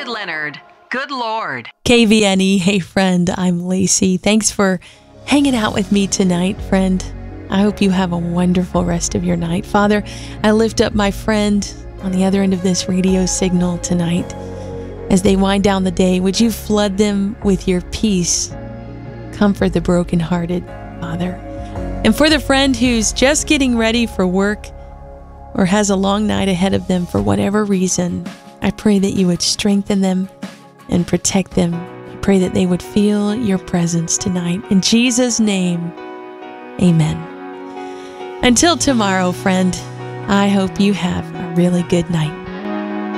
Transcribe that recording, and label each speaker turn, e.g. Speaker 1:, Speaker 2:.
Speaker 1: Leonard. Good Lord.
Speaker 2: KVNE, hey friend, I'm Lacey. Thanks for hanging out with me tonight, friend. I hope you have a wonderful rest of your night. Father, I lift up my friend on the other end of this radio signal tonight. As they wind down the day, would you flood them with your peace? Comfort the brokenhearted, Father. And for the friend who's just getting ready for work or has a long night ahead of them for whatever reason, I pray that you would strengthen them and protect them. I pray that they would feel your presence tonight. In Jesus' name, amen. Until tomorrow, friend, I hope you have a really good night.